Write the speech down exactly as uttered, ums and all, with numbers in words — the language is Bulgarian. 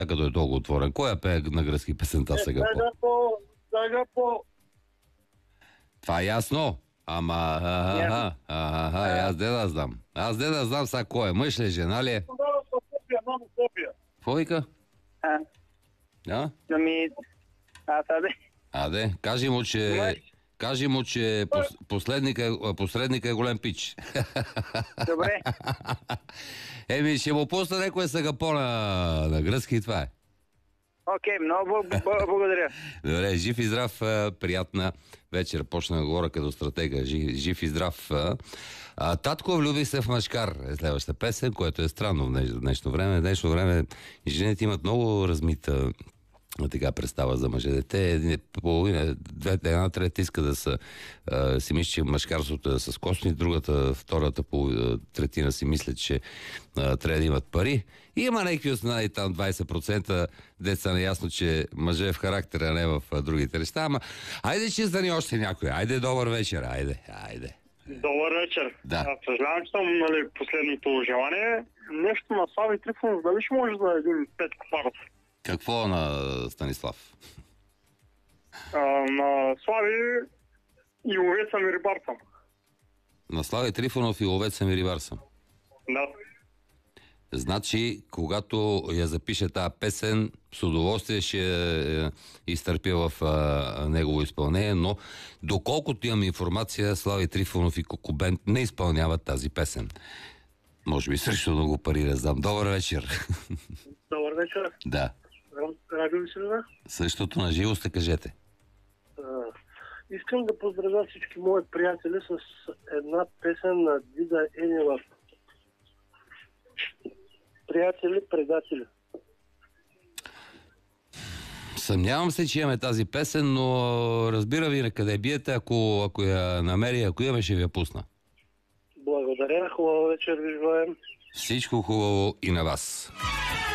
като е толкова отворен. Кой я пее на гръцки песента сега по? по... Сега по... Това е ясно. Ама, аха, аха, аз де да знам. Аз де да знам сега кой е. Мъж ли, жена ли е? Мамо София. Какво вика? А, А? ами... Аз аде. Аде, кажи му, че... Мъж. Кажи му, че пос, посредника, е- посредника е голем пич. Добре. Еми, ще му пусна някой сега по на, на гръцки и това е. Окей, много бл- бл- благодаря. Добре, жив и здрав, а, приятна вечер. Почна да говоря като стратега. Жив, жив и здрав. А. А, татко влюби се в мъжкар е следващата песен, което е странно в днеш- днешно време. В днешно време жените имат много размита така представа за мъже. Те един- половина, две, една трета иска да са, а, си мисли, че мъжкарството е с косми, другата, втората половина, третина си мислят, че а, трябва да имат пари. И има някакви останали там двайсет процента, деца наясно, че мъже е в характера, а не в а, другите неща. Ама, айде, че ни още някой. Айде, добър вечер. Айде, айде. Добър вечер. Да. А, съжалявам, че съм нали, последното желание. Нещо на Слави Трифонов, дали ще може за един Петко Паров? Какво на Станислав? А, на Слави и Овеца ми рибар съм. На Слави Трифонов и Ловец съм и рибар съм. Да. Значи, когато я запише тази песен, с удоволствие ще я изтърпя в а, негово изпълнение, но доколкото имам информация, Слави Трифонов и Кокобент не изпълняват тази песен. Може би срещу да го парира, знам. Добър вечер. Добър вечер. Да. Радио Веселина. Същото на живо сте, кажете. Искам да поздравя всички мои приятели с една песен на Дида Енева. Приятели, предатели. Съмнявам се, че имаме тази песен, но разбира ви на къде биете, ако, ако я намери, ако имаме, ще ви я пусна. Благодаря, хубава вечер ви желаем. Всичко хубаво и на вас.